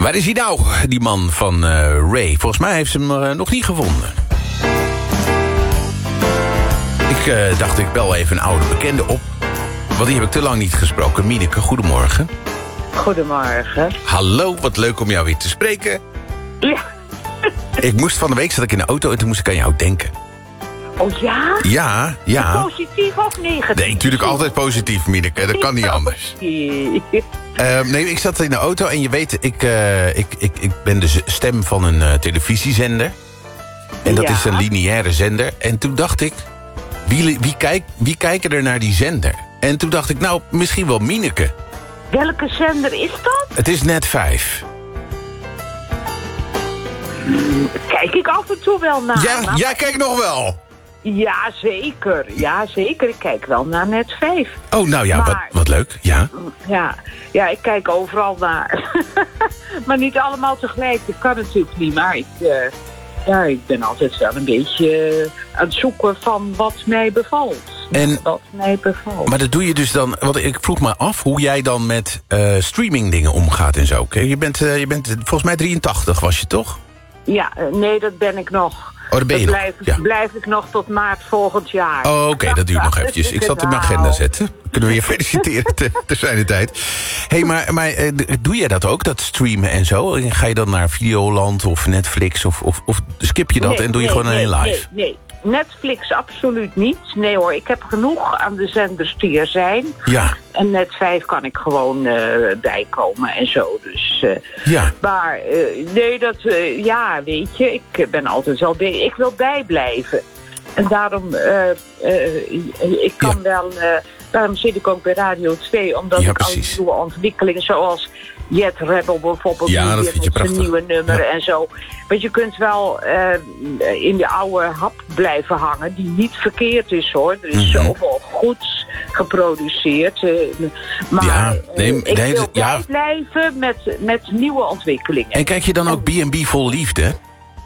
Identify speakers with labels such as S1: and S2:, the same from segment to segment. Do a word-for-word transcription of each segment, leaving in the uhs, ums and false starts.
S1: Waar is hij nou, die man van uh, Ray? Volgens mij heeft ze hem uh, nog niet gevonden. Ik uh, dacht, ik bel even een oude bekende op. Want die heb ik te lang niet gesproken. Mieneke, goedemorgen.
S2: Goedemorgen.
S1: Hallo, wat leuk om jou weer te spreken.
S2: Ja.
S1: Ik moest van de week, zat ik in de auto en toen moest ik aan jou denken.
S2: Oh ja?
S1: Ja, ja.
S2: Positief of negatief?
S1: Nee, natuurlijk altijd positief, Mieneke. Dat kan niet anders. Uh, nee, ik zat in de auto en je weet, ik, uh, ik, ik, ik ben de stem van een uh, televisiezender. En dat
S2: ja.
S1: is een lineaire zender. En toen dacht ik, wie, wie, kijk, wie kijken er naar die zender? En toen dacht ik, nou, misschien wel Mieneke.
S2: Welke zender is dat?
S1: Het is Net vijf.
S2: Kijk ik af en toe wel naar.
S1: Ja, maar... jij kijkt nog wel.
S2: Ja, zeker. Ja, zeker. Ik kijk wel naar Net vijf.
S1: Oh, nou ja, maar, wat, wat leuk. Ja.
S2: Ja, ja, ik kijk overal naar. Maar niet allemaal tegelijk. Dat kan natuurlijk niet. Maar ik, uh, ja, ik ben altijd wel een beetje uh, aan het zoeken van wat mij bevalt.
S1: En,
S2: wat mij bevalt.
S1: Maar dat doe je dus dan... Want ik vroeg me af hoe jij dan met uh, streaming dingen omgaat en zo. Je bent, uh, je bent volgens mij drieëntachtig, was je toch?
S2: Ja, nee, dat ben ik nog.
S1: Oh, dat ben je
S2: dat
S1: nog.
S2: Blijf,
S1: ja.
S2: blijf ik nog tot maart volgend jaar.
S1: Oh, oké, okay, dat duurt nog eventjes. Ik zal het in mijn agenda zetten. Kunnen we je feliciteren te, te zijn de tijd. Hé, hey, maar, maar doe jij dat ook, dat streamen en zo? Ga je dan naar Videoland of Netflix of, of, of skip je dat
S2: nee,
S1: en doe je
S2: nee,
S1: gewoon
S2: nee,
S1: alleen live?
S2: Nee, nee. Netflix absoluut niet. Nee hoor, ik heb genoeg aan de zenders die er zijn.
S1: Ja.
S2: En Net vijf kan ik gewoon uh, bijkomen en zo. Dus, uh,
S1: ja.
S2: Maar uh, nee, dat, uh, ja, weet je, ik ben altijd wel bij, ik wil bijblijven. En daarom, uh, uh, ik kan ja. wel, uh, daarom zit ik ook bij Radio twee, omdat
S1: ja,
S2: ik al nieuwe ontwikkelingen, zoals Jet Rebel bijvoorbeeld,
S1: ja, dat vind je
S2: met zijn nieuwe nummer
S1: ja.
S2: en zo. Want je kunt wel uh, in de oude hap blijven hangen, die niet verkeerd is hoor. Er is mm-hmm. zoveel goeds geproduceerd. Uh, maar
S1: ja, nee,
S2: uh, ik
S1: nee,
S2: wil
S1: ja.
S2: blijven met, met nieuwe ontwikkelingen.
S1: En kijk je dan ook B en B vol liefde?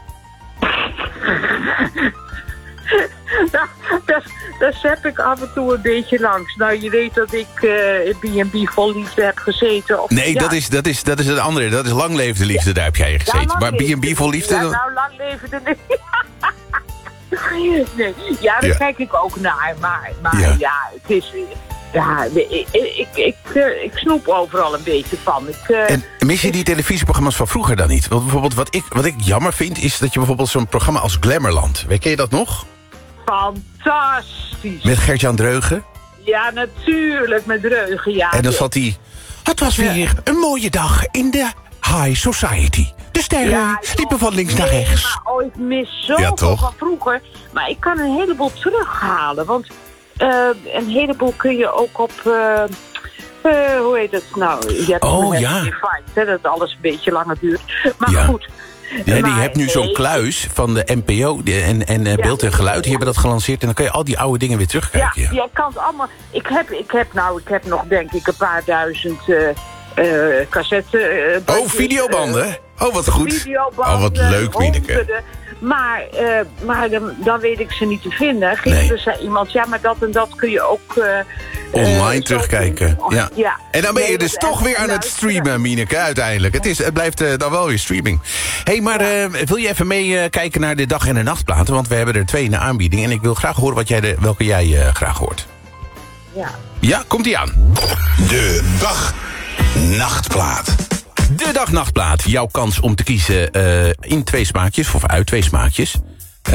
S2: Nou, dat, dat zet ik af en toe een beetje langs. Nou, je weet dat ik uh, B en B vol liefde heb gezeten. Of,
S1: nee,
S2: ja.
S1: dat, is, dat, is, dat is het andere. Dat is lang levende liefde, ja. Daar heb jij gezeten. Ja, maar B en B vol liefde...
S2: Ja,
S1: dan...
S2: nou, lang levende liefde. Nee, ja, daar ja. kijk ik ook naar. Maar, maar ja. ja, het is... Ja, ik, ik, ik, ik snoep overal een beetje van. Ik, uh,
S1: en mis je die televisieprogramma's van vroeger dan niet? Want bijvoorbeeld wat ik, wat ik jammer vind... is dat je bijvoorbeeld zo'n programma als Glamourland... Weet je dat nog?
S2: Fantastisch.
S1: Met Gert-Jan Dreugen?
S2: Ja, natuurlijk, met Dreugen, ja.
S1: En dan zat hij... Het was weer ja. een mooie dag in de high society. De sterren ja, liepen van links
S2: nee,
S1: naar rechts.
S2: Maar, oh, ik mis zoveel ja, van vroeger. Maar ik kan een heleboel terughalen. Want uh, een heleboel kun je ook op... Uh, uh, hoe heet het nou? Je hebt
S1: oh ja.
S2: Fight, hè, dat alles een beetje langer duurt. Maar
S1: ja.
S2: goed...
S1: Ja, die hebt nu nee. zo'n kluis van de N P O en, en uh, Beeld en Geluid. Die hebben dat gelanceerd en dan kun je al die oude dingen weer terugkijken.
S2: Ja, ja. jij kan het allemaal... Ik heb, ik heb nou, ik heb nog denk ik een paar duizend uh, uh, cassette... Uh,
S1: oh, videobanden? Uh, oh, wat goed.
S2: Videobanden,
S1: oh, wat leuk, Mieneke.
S2: Maar, uh, maar dan, dan weet ik ze niet te vinden. Gisteren nee. zei iemand, ja, maar dat en dat kun je ook... Uh,
S1: online uh, terugkijken.
S2: Oh,
S1: ja.
S2: ja.
S1: En dan ben je
S2: nee,
S1: dus toch weer aan het streamen, Mieneke, uiteindelijk. Het, is, het blijft uh, dan wel weer streaming. Hé, hey, maar uh, wil je even mee uh, kijken naar de dag- en de nachtplaten? Want we hebben er twee in de aanbieding. En ik wil graag horen wat jij de, welke jij uh, graag hoort.
S2: Ja.
S1: Ja, komt-ie aan. De dag-nachtplaat. De dag-nachtplaat. Jouw kans om te kiezen uh, in twee smaakjes, of uit twee smaakjes.